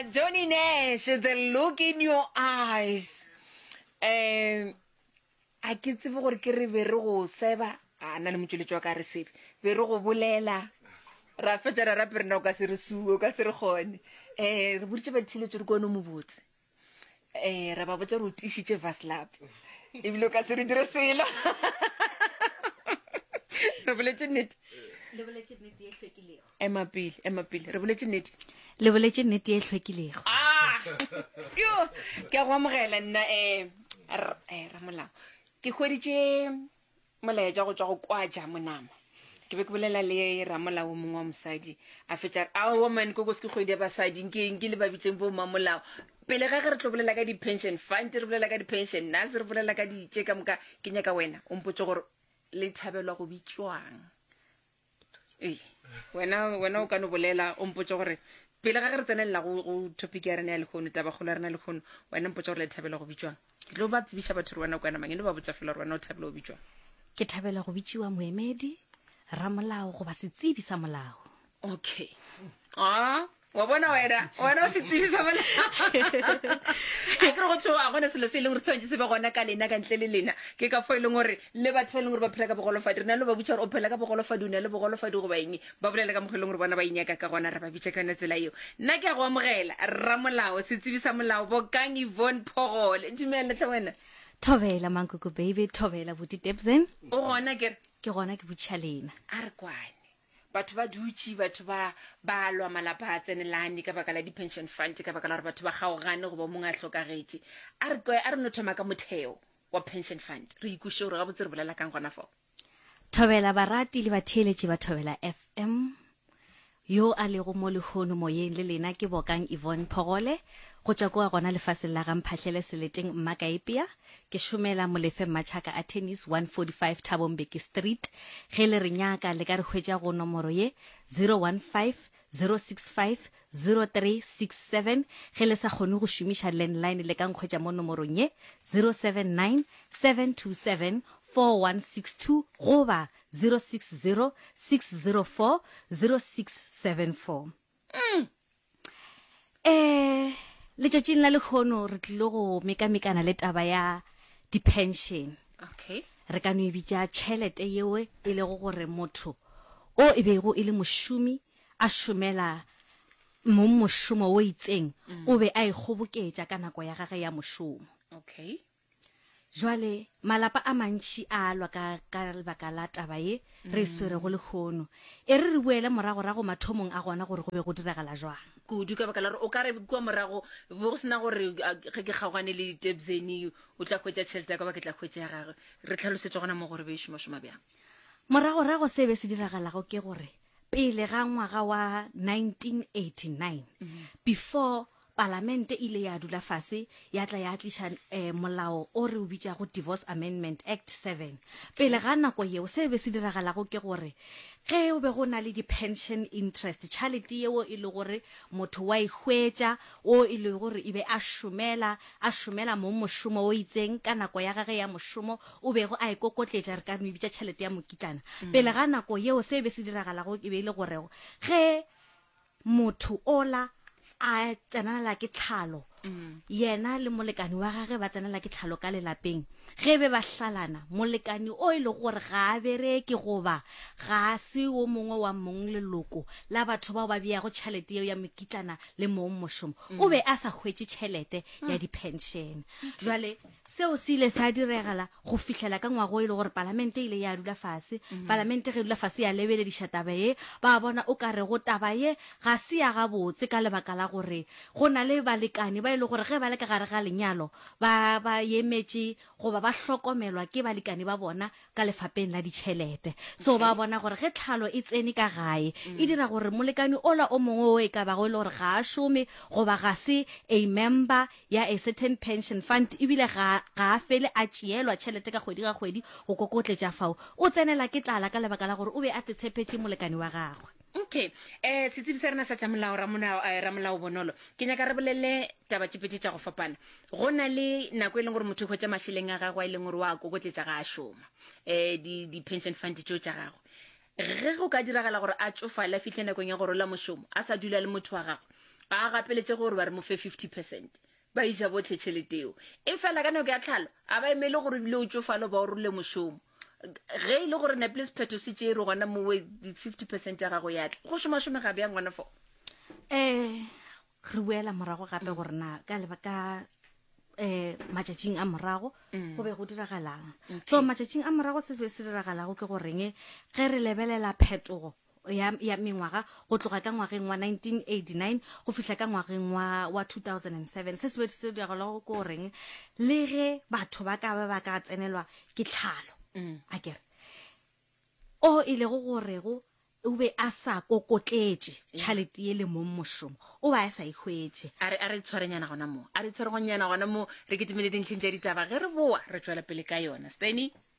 Johnny Nash, the look in your eyes. A ke tsebe gore ke re be re go seba a na le motšweletši wa ka re sebe be re go bolela ra fetša ra rape rena o ka se re suo o ka se re kgone re boditše ba dithiletšo re kone mo botse ra ba botša re o tišitše vaslap ebile o ka se re dire selo re boletše nnete emapele re boletše nnete le boletše nnete e hlwekilego yo ke a go amogela nna ramolao ke hweditše molaetša go tšwa go kwaja monama ke be ke bolela le ramolao mongwe wa mosadi a fetša aowa mane ko se ke kgwedi ya basadi nke le babitšeng bo mamolao pele ga ge re tlo bolela ka di-pension fund re bolela ka di-pension nase re bolela ka ditše ka moka ke nyaka wena o mpotse gore le thabelwa go bitšwang wena o ka no bolela o mpotse gore pele ga ge re tsenelela go topic ya rena ya lekgono tabakgolo ya rena lekgono wena mpotse gore le thabela go bitšwang ke tlo ba tsebiša batho re wena o kana mang ene ba botsa fela gore wena o thabela go bitšwang ke thabela go bitšiwa moemedi ramolao goba setsebi sa molao. Okay. Wa bona wena o se tsebisa molao a ke re go tsho a gona selo se e leng gore tshwantse se ba gona ka lena ka ntle le lena ke ka fo e leng gore le batho ba e leng gore ba phela ka bogolofadi re na le ba botša gore o phela ka bogolofadi o na le bogolofadi go ba eng ba bolela ka mokgwa e leng gore bona ba inyaka ka gona re ba bitše ka tsela eo nna ke a go amogela ramolao setsebisa molao bokang Yvonne Phogole dumela tle wena thobela mankoko baby thobela buti Debsen o gona ke gona ke botša lena a re kwane batho ba dutse batho ba lwa malapa a tsenelane ka baka la di-pension fund ka baka la gore batho ba kgaogane go ba mongwe a tlhokagetše a re no thoma ka motheo wa pension fund re ikuše gore ga botse re bolela kang gona fao thobela barati le batheeletši ba thobela FM yo a lego mo lekgono moyeng le lena ke bokang Yvonne Phogole go tšwa kwa gona lefatsheng la gamphatlhele seleteng mmakaepia ke šomela molefe matšhaka a tennis 145 Thabombeki Street ge le re nyaka le ka re hwetša go nomoro ye 015-065-0367 ge le sa kgone go šomiša landline le ka nkgwetša mo nomorong ye 079-727-4162 goba 060-604-0674 letšatšing la lekgono re tlile go mekamekana le taba ya di-pension. Okay. Re ka no e bitša tšhelete yewe e lego gore motho o e bego e le mošomi a šomela mo mošomo o itseng o be a ikgoboketša ka nako ya gage ya mošomo. Okay. Jwale malapa a mantši a lwa ka lebaka la taba ye re swere go lekgono e re buele morago mathomong a gona gore go be go diragala jwang kudu ka baka la gore o ka re kua morago bo go sena gore ge ke kgaogane le Debsen o tla hwetša tšhelete ya ka ba ke tla hwetša ya gagwe re tlhalosetse gona mo gore be e šomašoma bjang morago se be se diragalago ke gore pele ga ngwaga wa 1989 before Parlamente ile ya dula fase ya tla ya tliša molao o re o bitša go Divorce Amendment Act 7 pele ga nako yeo se be se diragalago ke gore ge o be go na le di-pension interest tšhalete yeo e le gore motho wa ihwetša o e le gore e be a šomela mo mošomo o itseng ka nako ya gage ya mošomo o bego a ikokotletša re ka no e bitša tšhalete ya mokitlana pele ga nako yeo se be se diragalago e be e le gorego ge motho ola a tsenela ke tlhalo yena le molekani wa gage ba tsenela ke tlhalo ka lelapeng ge be ba hlalana molekani o ile gore ga a bereke goba ga se o mongwe wa mong leloko la batho bao ba bea go tšhelete yeo ya mekitlana le mong mošomo o be a sa hwetše tšhelete ya di-pension jwale seo se ile sa diregala go fihlela ka ngwago ile gore Parlamente ile ya dula fase Parlamente ge dula fase ya lebelediša taba ye ba bona o ka re go taba ye ga se ya gabotse ka lebaka la gore go na le balekane ba ile gore ge ba le ka gare ga lenyalo ba emetše goba ba hlokomelwa ke balekane ba bona ka lefapeng la ditšhelete so ba bona gore ge tlhalo e tsene ka gae e dira gore molekane ola o mongwe o e ka bago ile gore ga a šome goba ga se a member ya a certain pension fund ebile ga a fele a tšeelwa tšhelete ka kgwedi ga kgwedi go kokotletša fao o tsenela ke tlala ka lebaka la gore o be a tetshepetše molekane wa gagwe. Okay, setsebi sa rena sa tša molao ramolao bonolo ke nyaka re bolele taba tšepetše tša go fapana go na le nako e leng gore motho o hwetša mašeleng a gagwe a e leng gore wa kokotletša ga a šoma di-pension fund tšeo tša gagwe ge go ka diragala gore a tsofala fitlhe nakong ya gore la mošomo a sa dula le motho wa gagwe ba gapeletše gore ba re mo fe 50% ba ija botlhe tšheleteo e fela ka nako ya tlhalo a ba emele gore bile o tsofalo ba o role mošomo ge e le gore naples pheto se tše re gona mowe 50% ya gago ya tla go šomašome ga bjang ngwana fo re buela morago gape gore na ka lebaka matšatšing a morago go be go diragalang so matšatšing a morago se be se diragalago ke goreng ge re lebelela phetogo ya mengwaga go tloga ka ngwageng wa 1989 go fihla ka ngwageng wa 2007 se se be se diragalago ke goreng le ge batho ba ka tsenelwa ke tlhalo a kere o ile go gorego o be a sa kokotletše tšhalete ye le mo mošomo o ba a sa ihwetše a re tshwarenyana gona mo a re tshwaregonyana gona mo re ketemele dintlheng tša ditaba ge re boa re tswela pele ka yona Steny